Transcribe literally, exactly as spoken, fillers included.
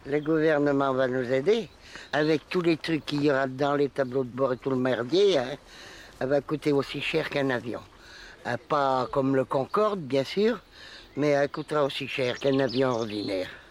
Le gouvernement va nous aider. Avec tous les trucs qu'il y aura dans les tableaux de bord et tout le merdier, hein, elle va coûter aussi cher qu'un avion. Euh, Pas comme le Concorde, bien sûr, mais elle coûtera aussi cher qu'un avion ordinaire.